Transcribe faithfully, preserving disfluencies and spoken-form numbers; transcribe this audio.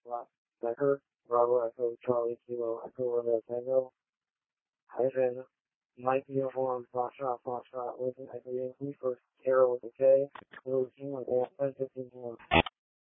Becker, Bravo Echo Charlie Kilo Echo Romeo Tango, hyphen Mike Uniform Foxtrot Foxtrot Lincoln Echo Yankee First